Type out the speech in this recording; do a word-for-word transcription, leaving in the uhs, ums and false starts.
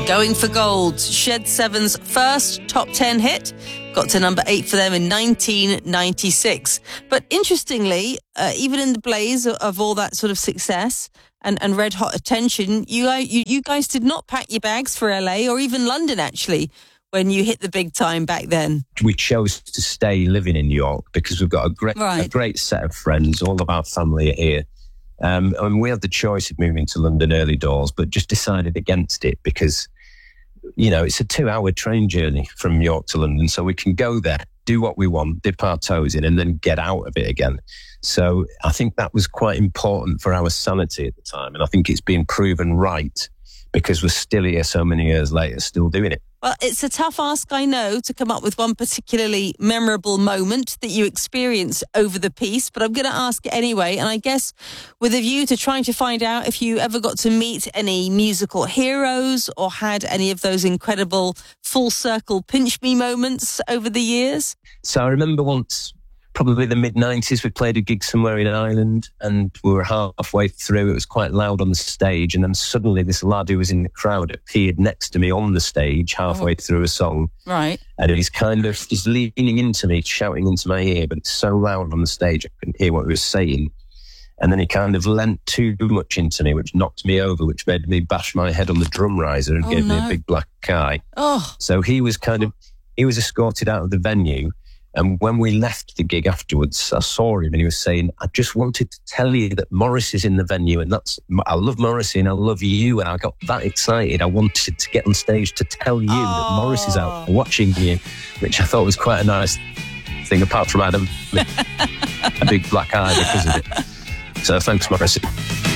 Going for Gold, Shed seven's first top ten hit, got to number eight for them in nineteen ninety-six. But interestingly, uh, even in the blaze of, of all that sort of success and, and red hot attention, you, you you guys did not pack your bags for L A or even London, actually, when you hit the big time back then. We chose to stay living in New York because we've got a great, right. a great set of friends. All of our family are here. Um, and we had the choice of moving to London early doors, but just decided against it because, you know, it's a two-hour train journey from York to London, so we can go there, do what we want, dip our toes in, and then get out of it again. So I think that was quite important for our sanity at the time, and I think it's been proven right because we're still here so many years later, still doing it. Well, it's a tough ask, I know, to come up with one particularly memorable moment that you experienced over the piece, but I'm going to ask it anyway. And I guess with a view to trying to find out if you ever got to meet any musical heroes or had any of those incredible full circle pinch me moments over the years. So I remember once, probably the mid nineties, we played a gig somewhere in Ireland and we were halfway through. It was quite loud on the stage. And then suddenly this lad who was in the crowd appeared next to me on the stage halfway oh. through a song. Right. And he's kind of, he's leaning into me, shouting into my ear, but it's so loud on the stage, I couldn't hear what he was saying. And then he kind of leant too much into me, which knocked me over, which made me bash my head on the drum riser and oh, gave no. me a big black eye. Oh. So he was kind of, he was escorted out of the venue. And when we left the gig afterwards, I saw him and he was saying, I just wanted to tell you that Morris is in the venue and that's, I love Morrissey and I love you. And I got that excited. I wanted to get on stage to tell you oh. that Morris is out watching you, which I thought was quite a nice thing, apart from Adam, a big black eye because of it. So thanks, Morrissey.